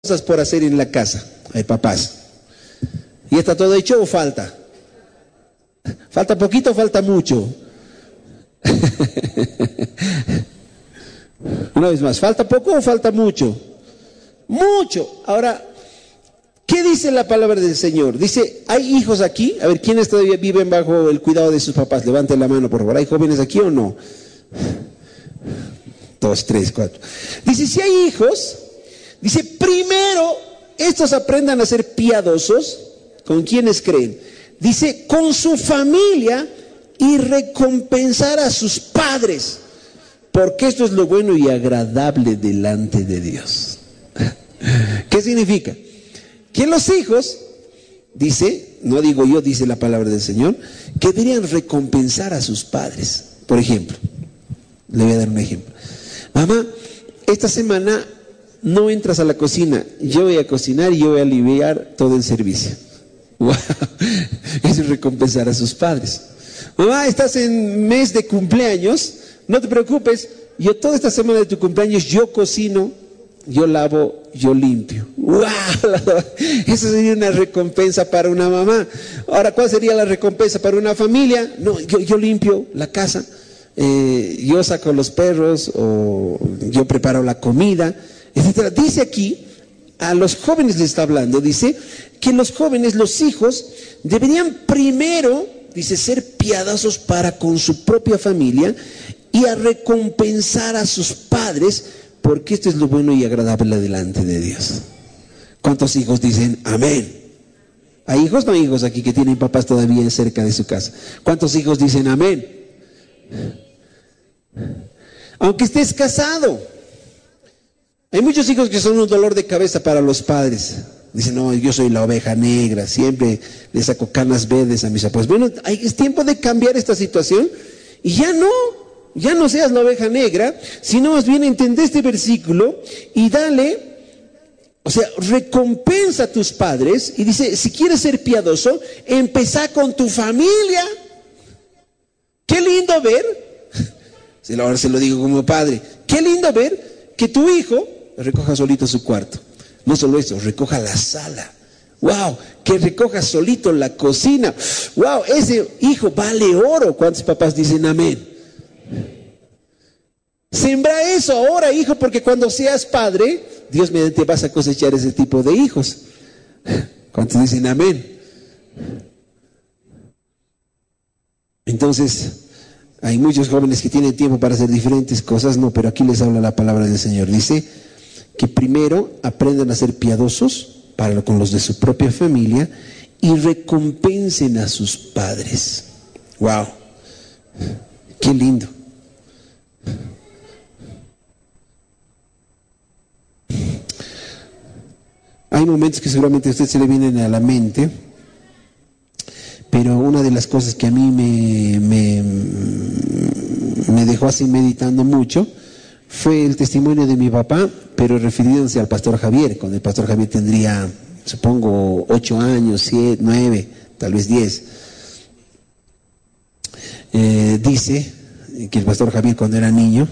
cosas por hacer en la casa. Hay papás. ¿Y está todo hecho o falta? ¿Falta poquito o falta mucho? Una vez más, ¿falta poco o falta mucho? Mucho. Ahora, ¿qué dice la palabra del Señor? Dice, ¿hay hijos aquí? A ver, ¿quiénes todavía viven bajo el cuidado de sus papás? Levanten la mano, por favor. ¿Hay jóvenes aquí o no? 2, 3, 4. Dice, si hay hijos, dice, primero, estos aprendan a ser piadosos. ¿Con quiénes creen? Dice, con su familia y recompensar a sus padres, porque esto es lo bueno y agradable delante de Dios. ¿Qué significa? Que los hijos, dice, no digo yo, dice la palabra del Señor, que deberían recompensar a sus padres. Por ejemplo, le voy a dar un ejemplo. Mamá, esta semana no entras a la cocina, yo voy a cocinar y yo voy a aliviar todo el servicio. Wow, eso es recompensar a sus padres. Mamá, estás en mes de cumpleaños, no te preocupes, yo toda esta semana de tu cumpleaños yo cocino, yo lavo, yo limpio. ¡Wow! Eso sería una recompensa para una mamá. Ahora, ¿cuál sería la recompensa para una familia? No, yo limpio la casa, yo saco los perros, o yo preparo la comida, etcétera. Dice aquí, a los jóvenes les está hablando, dice que los jóvenes, los hijos, deberían primero, dice, ser piadosos para con su propia familia y a recompensar a sus padres, porque esto es lo bueno y agradable delante de Dios. ¿Cuántos hijos dicen amén? ¿Hay hijos? No hay hijos aquí que tienen papás todavía cerca de su casa. ¿Cuántos hijos dicen amén? Aunque estés casado, hay muchos hijos que son un dolor de cabeza para los padres. Dicen, no, yo soy la oveja negra, siempre le saco canas verdes a mis papás. Bueno, es tiempo de cambiar esta situación y ya no seas la oveja negra, sino más bien entender este versículo y dale, o sea, recompensa a tus padres. Y dice, si quieres ser piadoso, empezá con tu familia. Qué lindo ver, ahora se lo digo como padre, qué lindo ver que tu hijo recoja solito su cuarto. No solo eso, recoja la sala. ¡Wow! Que recoja solito la cocina. ¡Wow! Ese hijo vale oro. ¿Cuántos papás dicen amén? Sembra eso ahora, hijo, porque cuando seas padre, Dios mediante vas a cosechar ese tipo de hijos. ¿Cuántos dicen amén? Entonces, hay muchos jóvenes que tienen tiempo para hacer diferentes cosas, no, pero aquí les habla la palabra del Señor. Dice que primero aprendan a ser piadosos con los de su propia familia y recompensen a sus padres. ¡Wow! ¡Qué lindo! Hay momentos que seguramente a usted se le vienen a la mente, pero una de las cosas que a mí me dejó así meditando mucho fue el testimonio de mi papá, pero refiriéndose al pastor Javier, cuando el pastor Javier tendría, supongo, 8 años, 7, 9, tal vez 10. Dice que el pastor Javier cuando era niño,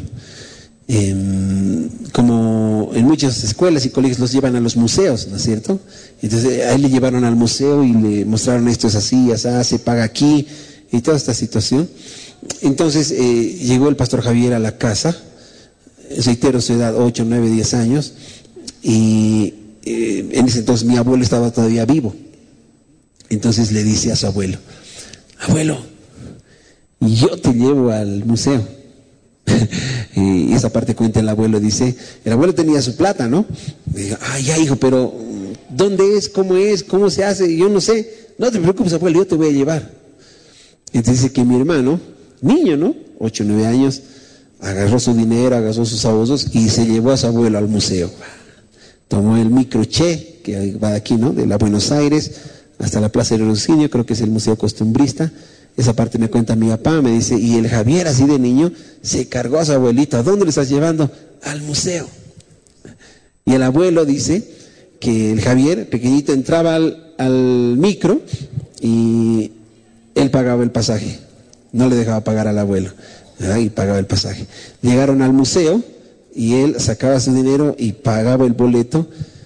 como en muchas escuelas y colegios los llevan a los museos, ¿no es cierto? Entonces a él le llevaron al museo y le mostraron esto es así, así, se paga aquí, y toda esta situación. Entonces llegó el pastor Javier a la casa, reitero su edad, 8, 9, 10 años, y en ese entonces mi abuelo estaba todavía vivo. Entonces le dice a su abuelo, abuelo, yo te llevo al museo. Y esa parte cuenta el abuelo, dice, el abuelo tenía su plata, ¿no? Digo, ay, ya hijo, pero ¿dónde es? ¿Cómo se hace? Yo no sé. No te preocupes, abuelo, yo te voy a llevar. Entonces dice que mi hermano, niño, ¿no? 8, 9 años, agarró su dinero, agarró sus ahorros y se llevó a su abuelo al museo. Tomó el microche, que va de aquí, ¿no? De la Buenos Aires hasta la Plaza del Rocío, creo que es el Museo Costumbrista. Esa parte me cuenta mi papá, me dice, y el Javier así de niño se cargó a su abuelito. ¿A dónde le estás llevando? Al museo. Y el abuelo dice que el Javier, pequeñito, entraba al micro y él pagaba el pasaje. No le dejaba pagar al abuelo. Y pagaba el pasaje. Llegaron al museo y él sacaba su dinero y pagaba el boleto